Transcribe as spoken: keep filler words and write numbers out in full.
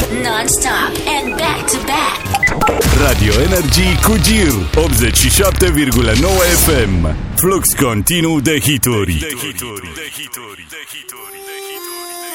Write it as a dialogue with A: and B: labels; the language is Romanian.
A: Non-stop and back-to-back.
B: Radio Energy cu Gir optzeci și șapte virgulă nouă F M. Flux continuu de hituri. De hituri. De hituri. De hituri.